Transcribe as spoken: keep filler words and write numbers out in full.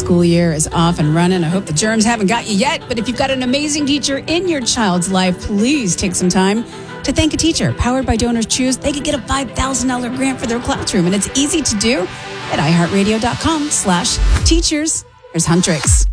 school year is off and running. I hope the germs haven't got you yet, but if you've got an amazing teacher in your child's life, please take some time to thank a teacher. Powered by Donors Choose, they could get a five thousand dollars grant for their classroom, and it's easy to do at iHeartRadio.com slash teachers. Here's Huntrix.